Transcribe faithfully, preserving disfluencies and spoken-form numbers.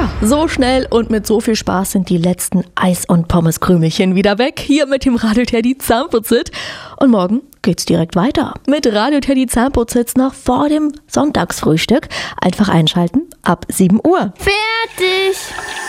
Ja, so schnell und mit so viel Spaß sind die letzten Eis- und Pommeskrümelchen wieder weg. Hier mit dem Radio Teddy Zahnputzit. Und morgen geht's direkt weiter mit Radio Teddy Zahnputzit noch vor dem Sonntagsfrühstück. Einfach einschalten ab sieben Uhr. Fertig!